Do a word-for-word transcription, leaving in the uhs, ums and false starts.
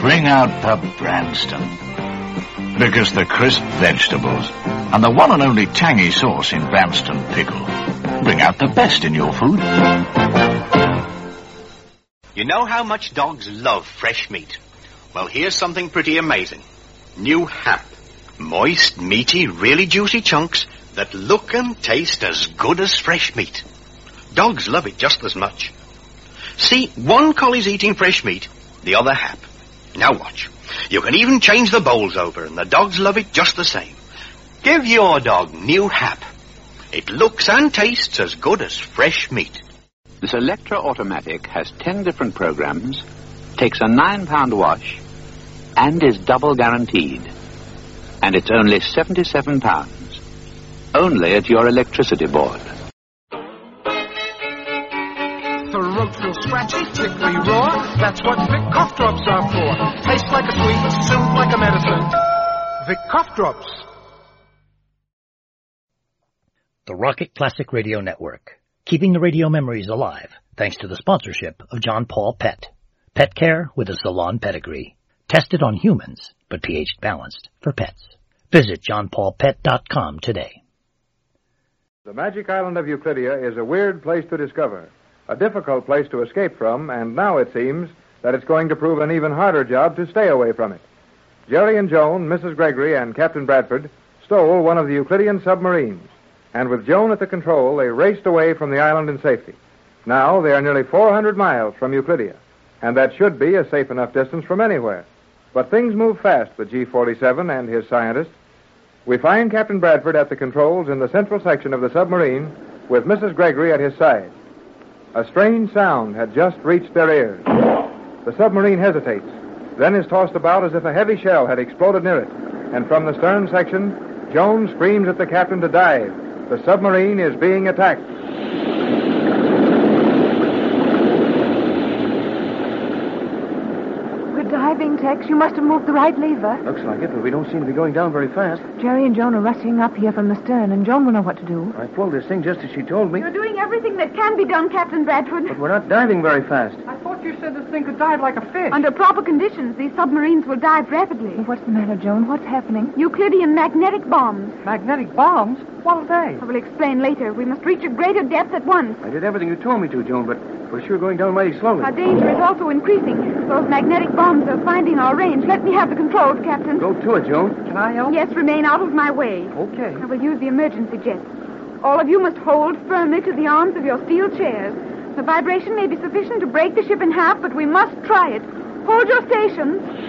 bring out the Branston. Because the crisp vegetables and the one and only tangy sauce in Branston pickle bring out the best in your food. You know how much dogs love fresh meat? Well, here's something pretty amazing. New Hap. Moist, meaty, really juicy chunks that look and taste as good as fresh meat. Dogs love it just as much. See, one collie's eating fresh meat, the other Hap. Now watch. You can even change the bowls over, and the dogs love it just the same. Give your dog New Hap. It looks and tastes as good as fresh meat. This Electra Automatic has ten different programs, takes a nine-pound wash, and is double guaranteed. And it's only seventy-seven pounds. Only at your electricity board. Throat real scratchy, tickly raw. That's what Vic cough drops are for. Tastes like a sweet, soothe like a medicine. Vic cough drops. The Rocket Classic Radio Network, keeping the radio memories alive thanks to the sponsorship of John Paul Pet. Pet care with a salon pedigree. Tested on humans, but pH balanced for pets. Visit john paul pet dot com today. The magic island of Euclidia is a weird place to discover, a difficult place to escape from, and now it seems that it's going to prove an even harder job to stay away from it. Jerry and Joan, Missus Gregory, and Captain Bradford stole one of the Euclidean submarines, and with Joan at the control, they raced away from the island in safety. Now they are nearly four hundred miles from Euclidia, and that should be a safe enough distance from anywhere. But things move fast with G forty-seven and his scientists. We find Captain Bradford at the controls in the central section of the submarine with Missus Gregory at his side. A strange sound had just reached their ears. The submarine hesitates, then is tossed about as if a heavy shell had exploded near it. And from the stern section, Joan screams at the captain to dive. The submarine is being attacked. Diving, Tex. You must have moved the right lever. Looks like it, but we don't seem to be going down very fast. Jerry and Joan are rushing up here from the stern, and Joan will know what to do. I pulled this thing just as she told me. You're doing everything that can be done, Captain Bradford. But we're not diving very fast. I thought you said this thing could dive like a fish. Under proper conditions, these submarines will dive rapidly. What's the matter, Joan? What's happening? Euclidean magnetic bombs. Magnetic bombs? What are they? I will explain later. We must reach a greater depth at once. I did everything you told me to, Joan, but we're sure going down mighty slowly. Our danger is also increasing. Those magnetic bombs are finding our range. Let me have the controls, Captain. Go to it, Joan. Can I help? Yes, remain out of my way. Okay. I will use the emergency jets. All of you must hold firmly to the arms of your steel chairs. The vibration may be sufficient to break the ship in half, but we must try it. Hold your stations.